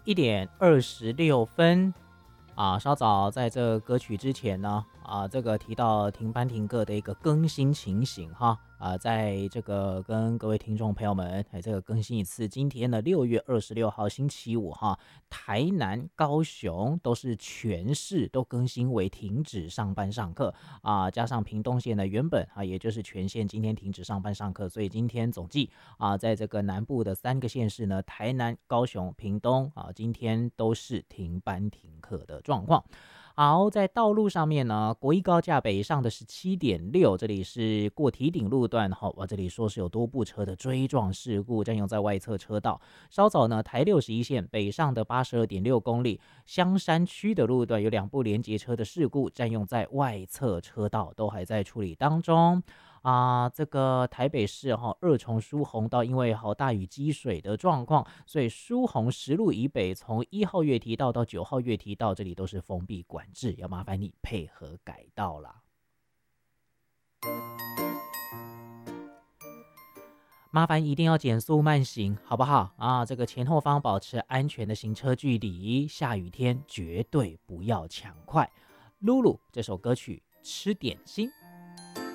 1点26分稍早在这个歌曲之前呢，这个提到停班停课的一个更新情形哈，在这个跟各位听众朋友们，这个更新一次，今天的6月26号星期五哈，台南、高雄都是全市都更新为停止上班上课加上屏东县呢原本也就是全县今天停止上班上课，所以今天总计在这个南部的3个县市呢，台南、高雄、屏东今天都是停班停课的状况。好，在道路上面呢，国一高架北上的17.6，这里是过堤顶路段我这里说是有多部车的追撞事故，占用在外侧车道。稍早呢，台61线北上的82.6公里，香山区的路段有2部连结车的事故，占用在外侧车道，都还在处理当中。这个台北市二重疏洪道因为好大雨积水的状况，所以疏洪实路以北从1号月堤道到9号月堤道这里都是封闭管制，要麻烦你配合改道啦。麻烦一定要减速慢行，好不好这个前后方保持安全的行车距离，下雨天绝对不要抢快。露露这首歌曲吃点心。